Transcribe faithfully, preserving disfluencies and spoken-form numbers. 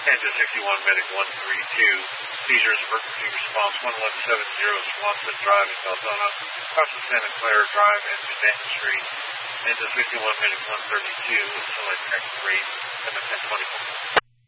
ten to sixty-one Medic one three two. Seizures, emergency response one one seven zero, Swanson Drive in Beltona, across the Santa Clara Drive and Jeanette Street. ten to sixty-one Medic one thirty-two, select next rate, seven ten twenty-four.